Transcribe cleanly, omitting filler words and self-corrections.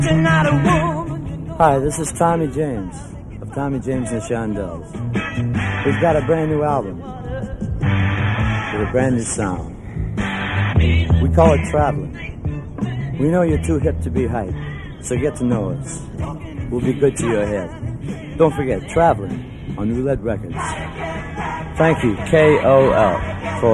Hi, this is Tommy James of Tommy James and the Shondells. We've got a brand new album with a brand new sound. We call it Traveling. We know you're too hip to be hype, so get to know us. We'll be good to your head. Don't forget, Traveling on Roulette Records. Thank you, KOL.